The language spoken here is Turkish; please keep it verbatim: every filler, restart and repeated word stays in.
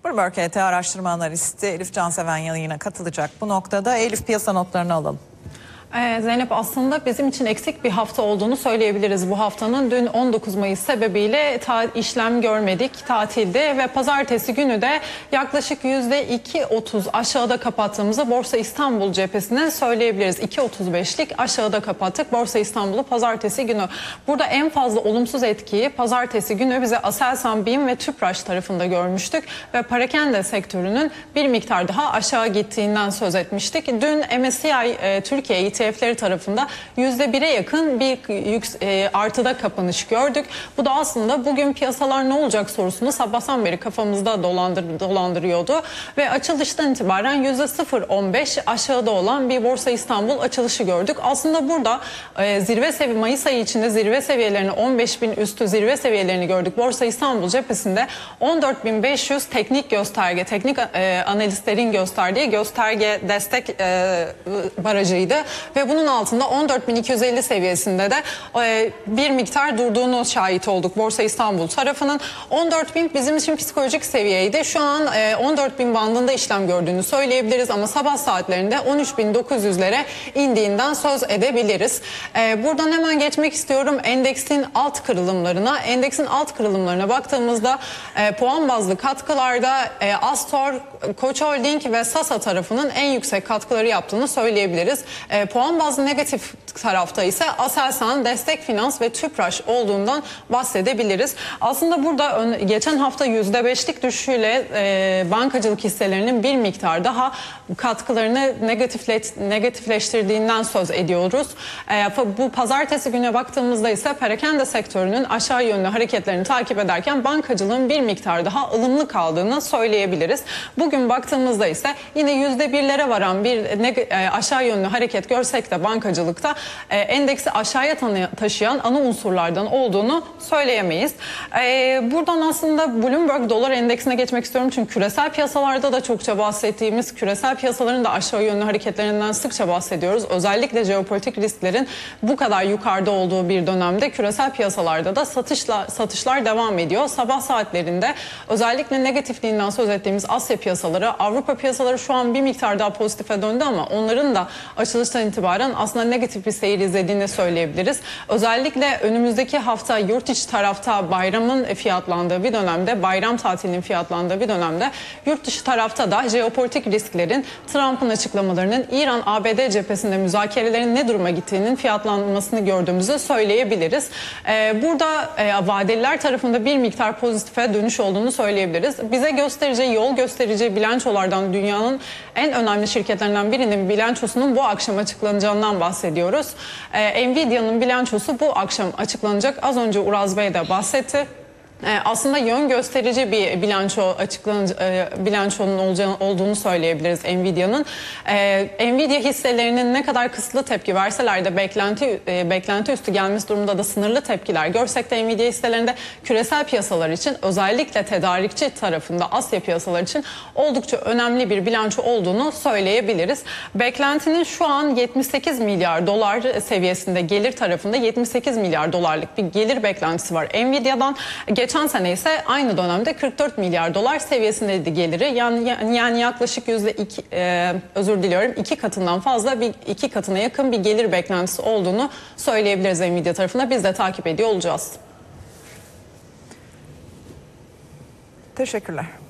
Bloomberg H T araştırma analisti Elif Canseven yayına katılacak. Bu noktada Elif, piyasa notlarını alalım. Ee, Zeynep, aslında bizim için eksik bir hafta olduğunu söyleyebiliriz bu haftanın. Dün on dokuz Mayıs sebebiyle ta işlem görmedik, tatildi ve pazartesi günü de yaklaşık yüzde iki otuz aşağıda kapattığımızı Borsa İstanbul cephesine söyleyebiliriz. iki otuz beşlik aşağıda kapattık Borsa İstanbul'u pazartesi günü. Burada en fazla olumsuz etkiyi pazartesi günü bize Aselsan, BİM ve Tüpraş tarafında görmüştük ve perakende sektörünün bir miktar daha aşağı gittiğinden söz etmiştik. Dün M S C I e, Türkiye E T F'leri tarafında yüzde bire yakın bir yük, e, artıda kapanış gördük. Bu da aslında bugün piyasalar ne olacak sorusunu sabahtan beri kafamızda dolandır, dolandırıyordu. Ve açılıştan itibaren yüzde sıfır virgül on beş aşağıda olan bir Borsa İstanbul açılışı gördük. Aslında burada e, zirve seviye Mayıs ayı içinde zirve seviyelerini on beş bin üstü zirve seviyelerini gördük. Borsa İstanbul cephesinde on dört bin beş yüz teknik gösterge, teknik e, analistlerin gösterdiği gösterge destek e, barajıydı. Ve bunun altında on dört bin iki yüz elli seviyesinde de e, bir miktar durduğunu şahit olduk Borsa İstanbul tarafının. on dört bin bizim için psikolojik seviyeydi. Şu an e, on dört bin bandında işlem gördüğünü söyleyebiliriz ama sabah saatlerinde on üç bin dokuz yüzlere indiğinden söz edebiliriz. E, buradan hemen geçmek istiyorum endeksin alt kırılımlarına. Endeksin alt kırılımlarına baktığımızda e, puan bazlı katkılarda e, Astor, Koç Holding ve Sasa tarafının en yüksek katkıları yaptığını söyleyebiliriz. E, puan bazlı negatif tarafta ise Aselsan, Destek Finans ve Tüpraş olduğundan bahsedebiliriz. Aslında burada ön, geçen hafta yüzde beşlik düşüşüyle e, bankacılık hisselerinin bir miktar daha katkılarını negatifle, negatifleştirdiğinden söz ediyoruz. E, bu pazartesi güne baktığımızda ise perakende sektörünün aşağı yönlü hareketlerini takip ederken bankacılığın bir miktar daha ılımlı kaldığını söyleyebiliriz. Bugün baktığımızda ise yine yüzde birlere varan bir e, aşağı yönlü hareket görsek de bankacılıkta e, endeksi aşağıya taşıyan ana unsurlardan olduğunu söyleyemeyiz. E, buradan aslında Bloomberg dolar endeksine geçmek istiyorum çünkü küresel piyasalarda da çokça bahsettiğimiz küresel piyasaların da aşağı yönlü hareketlerinden sıkça bahsediyoruz. Özellikle jeopolitik risklerin bu kadar yukarıda olduğu bir dönemde küresel piyasalarda da satışla, satışlar devam ediyor. Sabah saatlerinde özellikle negatifliğinden söz ettiğimiz Asya piyasaları, Avrupa piyasaları şu an bir miktar daha pozitife döndü ama onların da açılıştan itibaren aslında negatif bir seyir izlediğini söyleyebiliriz. Özellikle önümüzdeki hafta yurt içi tarafta bayramın fiyatlandığı bir dönemde, bayram tatilinin fiyatlandığı bir dönemde yurt dışı tarafta da jeopolitik risklerin, Trump'ın açıklamalarının, İran A B D cephesinde müzakerelerin ne duruma gittiğinin fiyatlanmasını gördüğümüzü söyleyebiliriz. Ee, burada e, vadeliler tarafında bir miktar pozitife dönüş olduğunu söyleyebiliriz. Bize göstereceği, yol göstereceği bilançolardan dünyanın en önemli şirketlerinden birinin bilançosunun bu akşam açıklanacağından bahsediyoruz. Ee, Nvidia'nın bilançosu bu akşam açıklanacak. Az önce Uraz Bey de bahsetti. Ee, aslında yön gösterici bir bilanço açıklanacak, e, bilançonun olacağı, olduğunu söyleyebiliriz Nvidia'nın. Ee, Nvidia hisselerinin ne kadar kısıtlı tepki verseler de beklenti e, beklenti üstü gelmesi durumunda da sınırlı tepkiler görsek de Nvidia hisselerinde küresel piyasalar için özellikle tedarikçi tarafında Asya piyasalar için oldukça önemli bir bilanço olduğunu söyleyebiliriz. Beklentinin şu an yetmiş sekiz milyar dolar seviyesinde gelir tarafında yetmiş sekiz milyar dolarlık bir gelir beklentisi var Nvidia'dan. Geç Geçen sene ise aynı dönemde kırk dört milyar dolar seviyesindeydi geliri. Yani, yani yaklaşık yüzde iki, e, özür diliyorum iki katından fazla bir iki katına yakın bir gelir beklentisi olduğunu söyleyebiliriz Nvidia tarafında. Biz de takip ediyor olacağız. Teşekkürler.